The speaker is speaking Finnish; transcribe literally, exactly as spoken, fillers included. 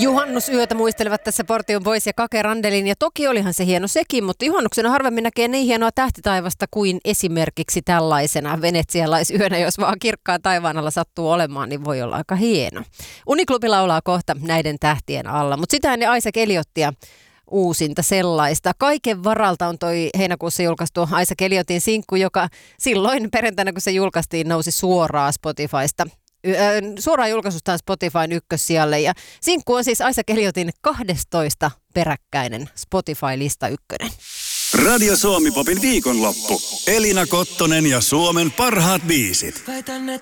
Juhannusyötä muistelevat tässä Portion Boys ja Kake Randelin, ja toki olihan se hieno sekin, mutta juhannuksena harvemmin näkee niin hienoa tähtitaivasta kuin esimerkiksi tällaisena venetsialaisyönä, jos vaan kirkkaan taivaan alla sattuu olemaan, niin voi olla aika hieno. Uniklubi laulaa kohta näiden tähtien alla, mutta sitä ennen Isaac Elliotia uusinta sellaista. Kaiken varalta on toi heinäkuussa julkaistu Isaac Elliotin sinkku, joka silloin perjantaina, kun se julkaistiin, nousi suoraan Spotifysta. Suoraan julkaisustaan Spotifyn ykkössijalle, ja sinkku on siis Isaac Elliotin kahdestoista peräkkäinen Spotify-lista ykkönen. Radio Suomi Popin viikonloppu. Elina Kottonen ja Suomen parhaat biisit. Väitän,